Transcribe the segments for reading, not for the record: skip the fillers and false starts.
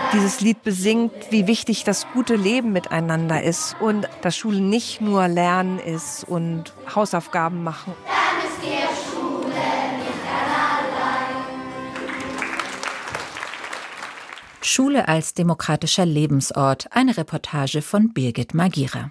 Dieses Lied besingt, wie wichtig das gute Leben miteinander ist und dass Schule nicht nur Lernen ist und Hausaufgaben machen. Dann ist die Schule nicht allein. Schule als demokratischer Lebensort. Eine Reportage von Birgit Magira.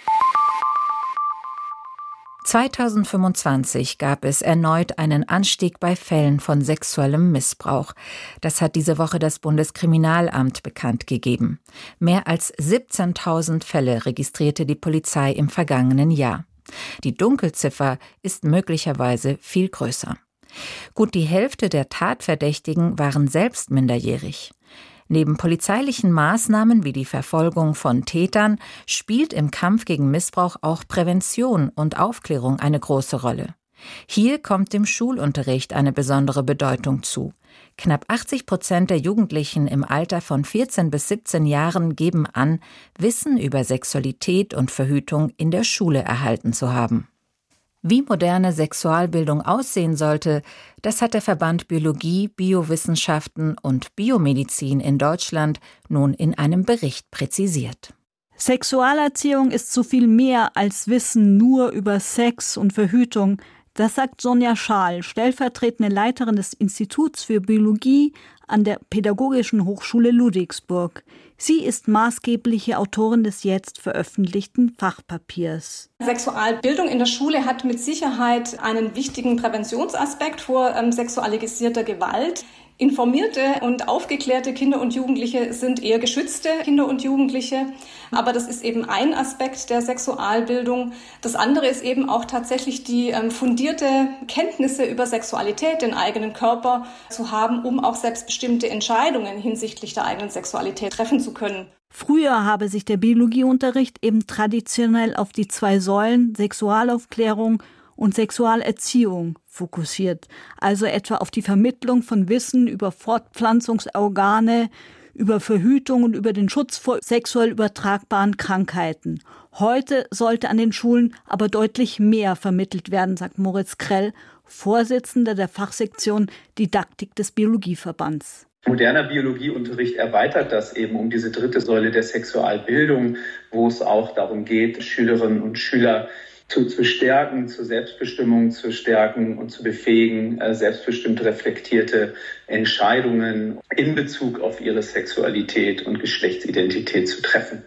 2025 gab es erneut einen Anstieg bei Fällen von sexuellem Missbrauch. Das hat diese Woche das Bundeskriminalamt bekannt gegeben. Mehr als 17.000 Fälle registrierte die Polizei im vergangenen Jahr. Die Dunkelziffer ist möglicherweise viel größer. Gut die Hälfte der Tatverdächtigen waren selbst minderjährig. Neben polizeilichen Maßnahmen wie die Verfolgung von Tätern spielt im Kampf gegen Missbrauch auch Prävention und Aufklärung eine große Rolle. Hier kommt dem Schulunterricht eine besondere Bedeutung zu. Knapp 80% der Jugendlichen im Alter von 14 bis 17 Jahren geben an, Wissen über Sexualität und Verhütung in der Schule erhalten zu haben. Wie moderne Sexualbildung aussehen sollte, das hat der Verband Biologie, Biowissenschaften und Biomedizin in Deutschland nun in einem Bericht präzisiert. Sexualerziehung ist so viel mehr als Wissen nur über Sex und Verhütung. Das sagt Sonja Schaal, stellvertretende Leiterin des Instituts für Biologie an der Pädagogischen Hochschule Ludwigsburg. Sie ist maßgebliche Autorin des jetzt veröffentlichten Fachpapiers. Sexualbildung in der Schule hat mit Sicherheit einen wichtigen Präventionsaspekt vor sexualisierter Gewalt. Informierte und aufgeklärte Kinder und Jugendliche sind eher geschützte Kinder und Jugendliche. Aber das ist eben ein Aspekt der Sexualbildung. Das andere ist eben auch tatsächlich die fundierte Kenntnisse über Sexualität, den eigenen Körper zu haben, um auch selbstbestimmte Entscheidungen hinsichtlich der eigenen Sexualität treffen zu können. Früher habe sich der Biologieunterricht eben traditionell auf die zwei Säulen Sexualaufklärung und Sexualerziehung fokussiert, also etwa auf die Vermittlung von Wissen über Fortpflanzungsorgane, über Verhütung und über den Schutz vor sexuell übertragbaren Krankheiten. Heute sollte an den Schulen aber deutlich mehr vermittelt werden, sagt Moritz Krell, Vorsitzender der Fachsektion Didaktik des Biologieverbands. Moderner Biologieunterricht erweitert das eben um diese dritte Säule der Sexualbildung, wo es auch darum geht, Schülerinnen und Schüler zu stärken, zur Selbstbestimmung zu stärken und zu befähigen, selbstbestimmt reflektierte Entscheidungen in Bezug auf ihre Sexualität und Geschlechtsidentität zu treffen.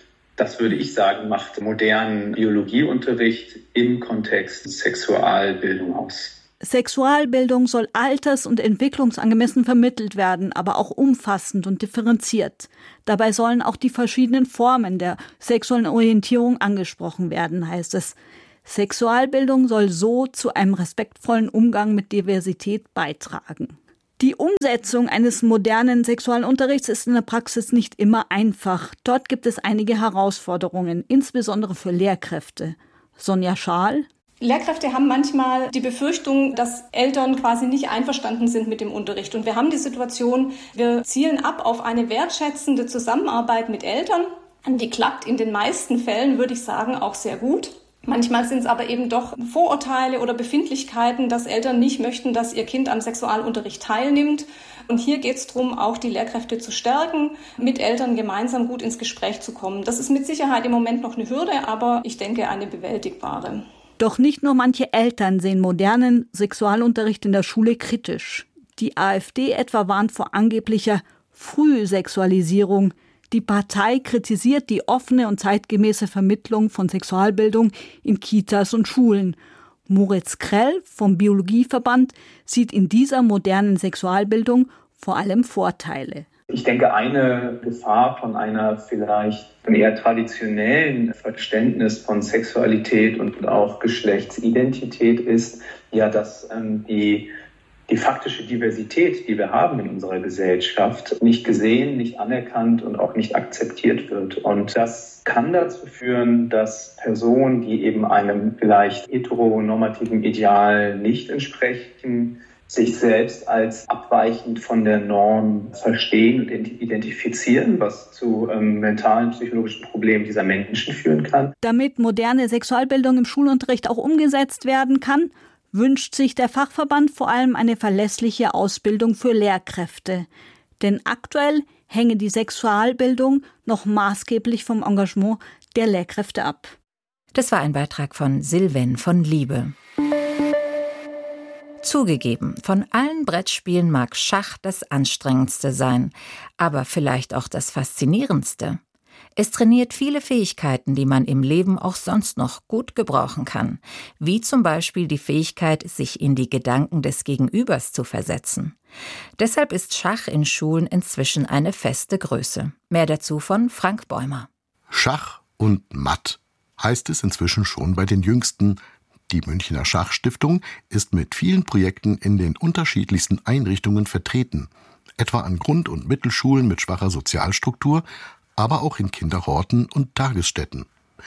Das würde ich sagen, macht modernen Biologieunterricht im Kontext Sexualbildung aus. Sexualbildung soll alters- und entwicklungsangemessen vermittelt werden, aber auch umfassend und differenziert. Dabei sollen auch die verschiedenen Formen der sexuellen Orientierung angesprochen werden, heißt es. Sexualbildung soll so zu einem respektvollen Umgang mit Diversität beitragen. Die Umsetzung eines modernen Sexualunterrichts ist in der Praxis nicht immer einfach. Dort gibt es einige Herausforderungen, insbesondere für Lehrkräfte. Sonja Schaal: Lehrkräfte haben manchmal die Befürchtung, dass Eltern quasi nicht einverstanden sind mit dem Unterricht. Und wir haben die Situation, wir zielen ab auf eine wertschätzende Zusammenarbeit mit Eltern. Die klappt in den meisten Fällen, würde ich sagen, auch sehr gut. Manchmal sind es aber eben doch Vorurteile oder Befindlichkeiten, dass Eltern nicht möchten, dass ihr Kind am Sexualunterricht teilnimmt. Und hier geht es darum, auch die Lehrkräfte zu stärken, mit Eltern gemeinsam gut ins Gespräch zu kommen. Das ist mit Sicherheit im Moment noch eine Hürde, aber ich denke eine bewältigbare. Doch nicht nur manche Eltern sehen modernen Sexualunterricht in der Schule kritisch. Die AfD etwa warnt vor angeblicher Frühsexualisierung. Die Partei kritisiert die offene und zeitgemäße Vermittlung von Sexualbildung in Kitas und Schulen. Moritz Krell vom Biologieverband sieht in dieser modernen Sexualbildung vor allem Vorteile. Ich denke, eine Gefahr von einer vielleicht eher traditionellen Verständnis von Sexualität und auch Geschlechtsidentität ist ja, dass die faktische Diversität, die wir haben in unserer Gesellschaft, nicht gesehen, nicht anerkannt und auch nicht akzeptiert wird. Und das kann dazu führen, dass Personen, die eben einem vielleicht heteronormativen Ideal nicht entsprechen, sich selbst als abweichend von der Norm verstehen und identifizieren, was zu mentalen, psychologischen Problemen dieser Menschen führen kann. Damit moderne Sexualbildung im Schulunterricht auch umgesetzt werden kann, wünscht sich der Fachverband vor allem eine verlässliche Ausbildung für Lehrkräfte. Denn aktuell hänge die Sexualbildung noch maßgeblich vom Engagement der Lehrkräfte ab. Das war ein Beitrag von Sylvain von Liebe. Zugegeben, von allen Brettspielen mag Schach das anstrengendste sein, aber vielleicht auch das faszinierendste. Es trainiert viele Fähigkeiten, die man im Leben auch sonst noch gut gebrauchen kann, wie zum Beispiel die Fähigkeit, sich in die Gedanken des Gegenübers zu versetzen. Deshalb ist Schach in Schulen inzwischen eine feste Größe. Mehr dazu von Frank Bäumer. Schach und Matt heißt es inzwischen schon bei den Jüngsten. Die Münchner Schachstiftung ist mit vielen Projekten in den unterschiedlichsten Einrichtungen vertreten, etwa an Grund- und Mittelschulen mit schwacher Sozialstruktur, aber auch in Kinderhorten und Tagesstätten.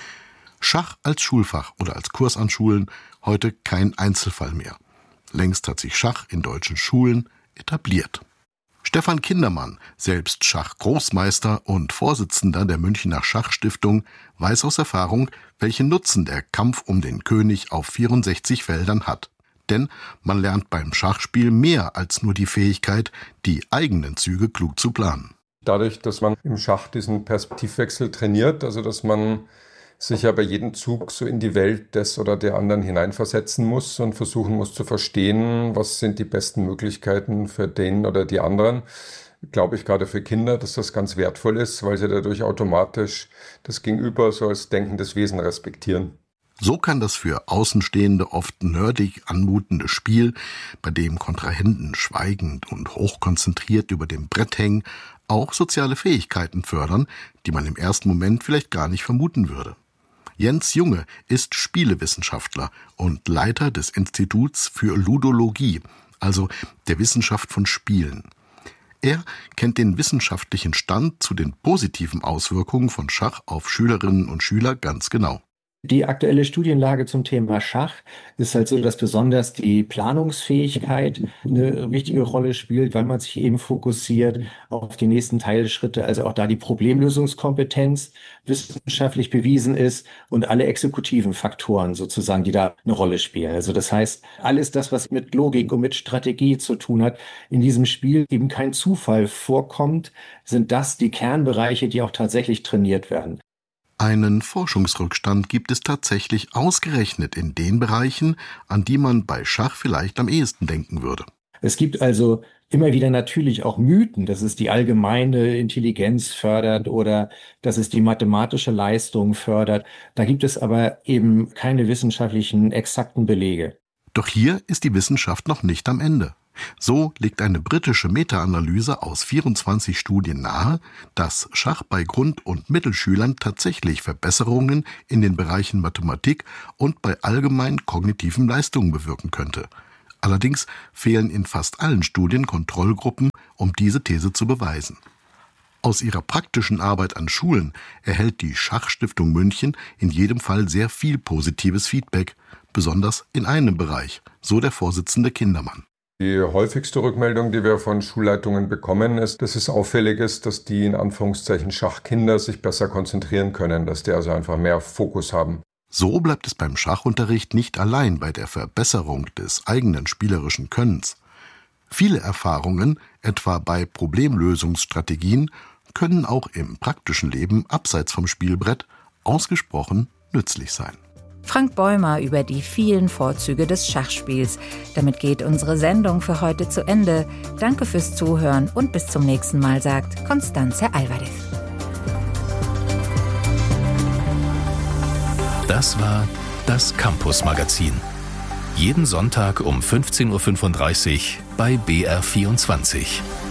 Schach als Schulfach oder als Kurs an Schulen heute kein Einzelfall mehr. Längst hat sich Schach in deutschen Schulen etabliert. Stefan Kindermann, selbst Schachgroßmeister und Vorsitzender der Münchner Schachstiftung, weiß aus Erfahrung, welchen Nutzen der Kampf um den König auf 64 Feldern hat. Denn man lernt beim Schachspiel mehr als nur die Fähigkeit, die eigenen Züge klug zu planen. Dadurch, dass man im Schach diesen Perspektivwechsel trainiert, also dass man sich ja bei jedem Zug so in die Welt des oder der anderen hineinversetzen muss und versuchen muss zu verstehen, was sind die besten Möglichkeiten für den oder die anderen. Glaube ich gerade für Kinder, dass das ganz wertvoll ist, weil sie dadurch automatisch das Gegenüber so als denkendes Wesen respektieren. So kann das für Außenstehende oft nerdig anmutende Spiel, bei dem Kontrahenten schweigend und hochkonzentriert über dem Brett hängen, auch soziale Fähigkeiten fördern, die man im ersten Moment vielleicht gar nicht vermuten würde. Jens Junge ist Spielewissenschaftler und Leiter des Instituts für Ludologie, also der Wissenschaft von Spielen. Er kennt den wissenschaftlichen Stand zu den positiven Auswirkungen von Schach auf Schülerinnen und Schüler ganz genau. Die aktuelle Studienlage zum Thema Schach ist halt so, dass besonders die Planungsfähigkeit eine wichtige Rolle spielt, weil man sich eben fokussiert auf die nächsten Teilschritte, also auch da die Problemlösungskompetenz wissenschaftlich bewiesen ist und alle exekutiven Faktoren sozusagen, die da eine Rolle spielen. Also das heißt, alles das, was mit Logik und mit Strategie zu tun hat, in diesem Spiel eben kein Zufall vorkommt, sind das die Kernbereiche, die auch tatsächlich trainiert werden. Einen Forschungsrückstand gibt es tatsächlich ausgerechnet in den Bereichen, an die man bei Schach vielleicht am ehesten denken würde. Es gibt also immer wieder natürlich auch Mythen, dass es die allgemeine Intelligenz fördert oder dass es die mathematische Leistung fördert. Da gibt es aber eben keine wissenschaftlichen, exakten Belege. Doch hier ist die Wissenschaft noch nicht am Ende. So legt eine britische Meta-Analyse aus 24 Studien nahe, dass Schach bei Grund- und Mittelschülern tatsächlich Verbesserungen in den Bereichen Mathematik und bei allgemeinen kognitiven Leistungen bewirken könnte. Allerdings fehlen in fast allen Studien Kontrollgruppen, um diese These zu beweisen. Aus ihrer praktischen Arbeit an Schulen erhält die Schachstiftung München in jedem Fall sehr viel positives Feedback, besonders in einem Bereich, so der Vorsitzende Kindermann. Die häufigste Rückmeldung, die wir von Schulleitungen bekommen, ist, dass es auffällig ist, dass die in Anführungszeichen Schachkinder sich besser konzentrieren können, dass die also einfach mehr Fokus haben. So bleibt es beim Schachunterricht nicht allein bei der Verbesserung des eigenen spielerischen Könnens. Viele Erfahrungen, etwa bei Problemlösungsstrategien, können auch im praktischen Leben abseits vom Spielbrett ausgesprochen nützlich sein. Frank Bäumer über die vielen Vorzüge des Schachspiels. Damit geht unsere Sendung für heute zu Ende. Danke fürs Zuhören und bis zum nächsten Mal, sagt Constanze Alvarez. Das war das Campus-Magazin. Jeden Sonntag um 15.35 Uhr bei BR24.